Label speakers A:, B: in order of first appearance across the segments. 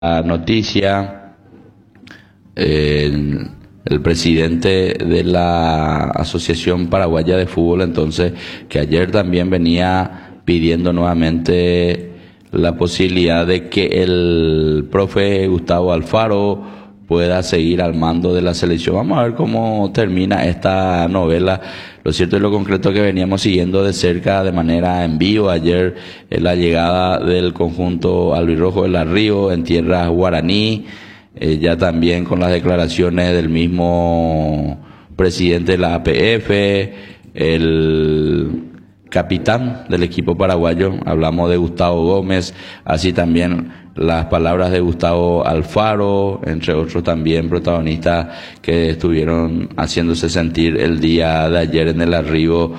A: La noticia, el presidente de la Asociación Paraguaya de Fútbol, entonces, que ayer también venía pidiendo nuevamente la posibilidad de que el profe Gustavo Alfaro pueda seguir al mando de la selección. Vamos a ver cómo termina esta novela. Lo cierto es lo concreto que veníamos siguiendo de cerca de manera en vivo ayer, la llegada del conjunto albirrojo del Río en tierras guaraní, ya también con las declaraciones del mismo presidente de la APF, el capitán del equipo paraguayo, hablamos de Gustavo Gómez, así también las palabras de Gustavo Alfaro, entre otros también protagonistas que estuvieron haciéndose sentir el día de ayer en el arribo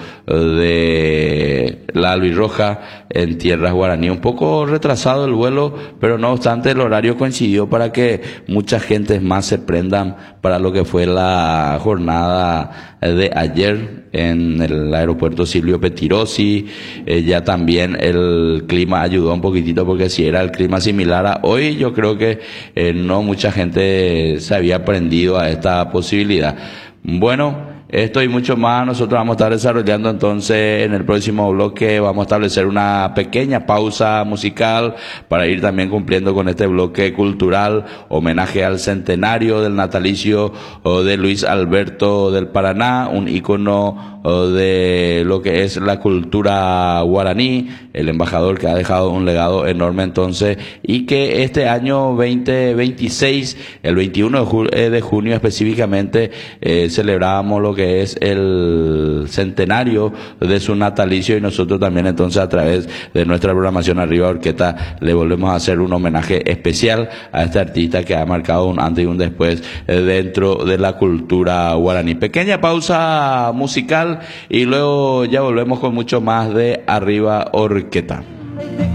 A: de la albirroja en tierras guaraní. Un poco retrasado el vuelo, pero no obstante el horario coincidió para que mucha gente más se prendan para lo que fue la jornada de ayer en el aeropuerto Silvio Pettirossi. Ya también el clima ayudó un poquitito, porque si era el clima similar a hoy, yo creo que no mucha gente se había prendido a esta posibilidad. Bueno, esto y mucho más nosotros vamos a estar desarrollando entonces en el próximo bloque. Vamos a establecer una pequeña pausa musical para ir también cumpliendo con este bloque cultural, homenaje al centenario del natalicio de Luis Alberto del Paraná, un ícono de lo que es la cultura guaraní, el embajador que ha dejado un legado enorme entonces, y que este año 2026, el 21 de junio específicamente, celebrábamos lo que es el centenario de su natalicio, y nosotros también entonces a través de nuestra programación Arriba Orquesta le volvemos a hacer un homenaje especial a este artista que ha marcado un antes y un después dentro de la cultura guaraní. Pequeña pausa musical y luego ya volvemos con mucho más de Arriba Orquesta.